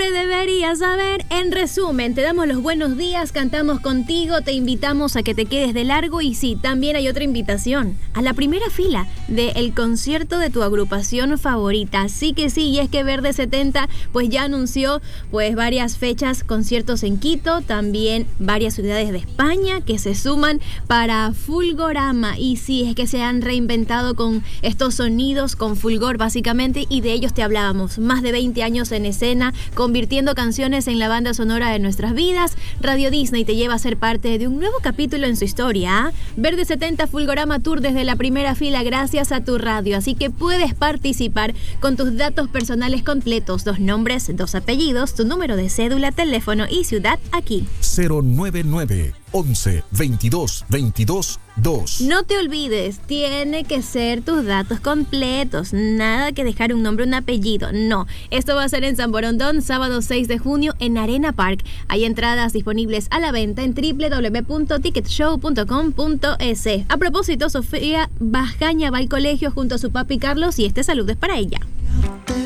que deberías saber. En resumen, te damos los buenos días, cantamos contigo, te invitamos a que te quedes de largo y sí, también hay otra invitación, a la primera fila del concierto de tu agrupación favorita. Así que sí, y es que Verde 70 pues ya anunció pues varias fechas, conciertos en Quito, también varias ciudades de España que se suman para Fulgorama. Y sí, es que se han reinventado con estos sonidos, con Fulgor básicamente, y de ellos te hablábamos. Más de 20 años en escena, convirtiendo canciones en la banda sonora de nuestras vidas. Radio Disney te lleva a ser parte de un nuevo capítulo en su historia. Verde 70 Fulgorama Tour desde la primera fila gracias a tu radio. Así que puedes participar con tus datos personales completos, 2 nombres, 2 apellidos, tu número de cédula, teléfono y ciudad aquí. 099 11 22 22 2. No te olvides, tiene que ser tus datos completos, nada que dejar un nombre, un apellido, no. Esto va a ser en San Borondón, sábado 6 de junio en Arena Park. Hay entradas disponibles a la venta en www.ticketshow.com.es. A propósito, Sofía Bajaña va al colegio junto a su papi Carlos y este saludo es para ella.